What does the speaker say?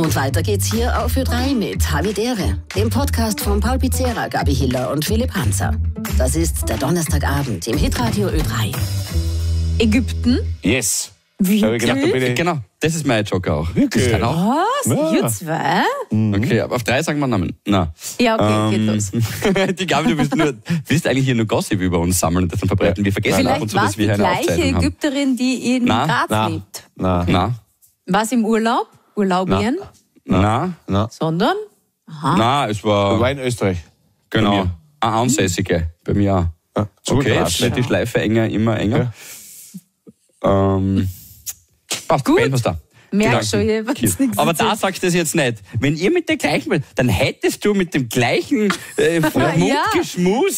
Und weiter geht's hier auf Ö3 mit Havidere, dem Podcast von Paul Pizzera, Gabi Hiller und Philipp Hanser. Das ist der Donnerstagabend im Hitradio Ö3. Ägypten? Yes. Wirklich? Genau, das ist mein Joker auch. Wirklich? Das kann auch. Was? Ja. Ihr zwei? Okay, aber auf 3 sagen wir Namen. Na. Ja, okay, geht los. Die Gabi, du willst eigentlich hier nur Gossip über uns sammeln und das dann verbreiten. Wir vergessen ab und Vielleicht zu, war dass es wir die hier eine gleiche Aufzeichnung haben. Ägypterin, die in Graz lebt. Na. War es im Urlaub? Urlaubien? Na. Sondern? Na, es war War in Österreich. genau eine Ansässige bei mir auch. Okay, jetzt wird die Schleife immer enger. Passt, Gut. beenden wir's da. Merk schon, ich weiß nichts. Aber da sagst du das jetzt nicht. Wenn ihr mit der gleichen, dann hättest du mit dem gleichen Mund geschmust.